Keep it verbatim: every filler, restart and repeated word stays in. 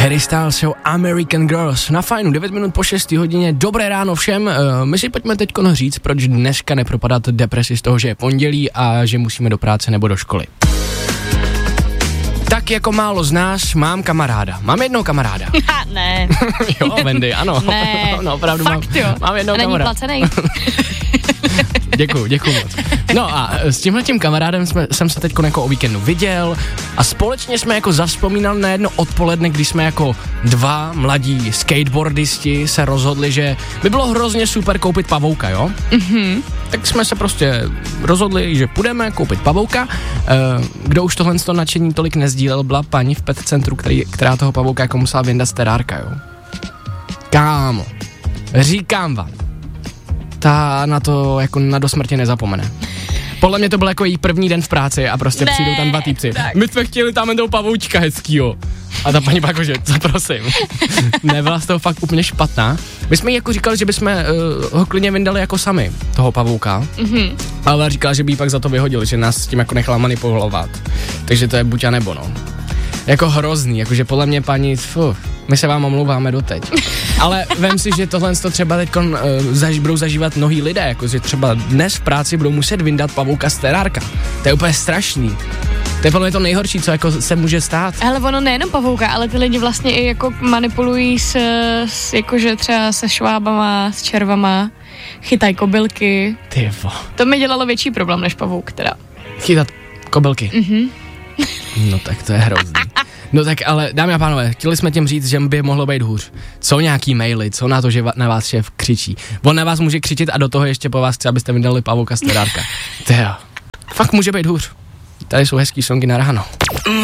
Harry Styles Show American Girls na Fajnu, devět minut po šesté hodině. Dobré ráno všem. My si pojďme teď říct, proč dneska nepropadat depresi z toho, že je pondělí a že musíme do práce nebo do školy. Tak jako málo z nás mám kamaráda. Mám jednoho kamaráda. Ne. Jo, Wendy, ano. Ne. No, opravdu Fakt, mám, jo. mám jednoho Není kamaráda. placenej. Děkuju, děkuju moc. No a s tímhletím kamarádem jsme, jsem se teď jako o víkendu viděl a společně jsme jako zavzpomínali na jedno odpoledne, kdy jsme jako dva mladí skateboardisti se rozhodli, že by bylo hrozně super koupit pavouka, jo? Mhm. Tak jsme se prostě rozhodli, že půjdeme koupit pavouka. Kdo už tohle to nadšení tolik nezdílel, byla paní v pet centru, který, která toho pavouka jako musela vyndat z terárka, jo? Kámo, říkám vám, ta na to jako na dosmrti nezapomene. Podle mě to byl jako její první den v práci a prostě ne, přijdou tam dva týpci. Tak. My jsme chtěli tam toho pavoučka hezkýho. A ta paní pak jako, že zaprosím. Nebyla z toho fakt úplně špatná. My jsme jí jako říkali, že bychom uh, ho klidně vyndali jako sami, toho pavouka. Mm-hmm. Ale říkala, že by jí pak za to vyhodili, že nás s tím jako nechala manipulovat. Takže to je buď a nebo, no. Jako hrozný, jakože podle mě paní, fuh, my se vám omlouváme doteď. Ale vem si, že tohle to třeba teď uh, zaž, budou zažívat mnohý lidé, jakože třeba dnes v práci budou muset vyndat pavouka z terárka. To je úplně strašný. To je podle mě to nejhorší, co jako se může stát. Ale ono nejenom pavouka, ale ty lidi vlastně i jako manipulují s, s jakože třeba se švábama, s červama, chytají kobylky. Ty vo. To mi dělalo větší problém než pavouk teda. Chytat kobylky. Mhm. No tak to je hrozný. No tak ale, dámy a pánové, chtěli jsme tím říct, že by mohlo být hůř. Co nějaký maily, co na to, že na vás šéf křičí. On na vás může křičit a do toho ještě po vás chce, abyste vydali pavouka z terárka. Tyjo. Fakt může být hůř. Tady jsou hezký songy na ráno.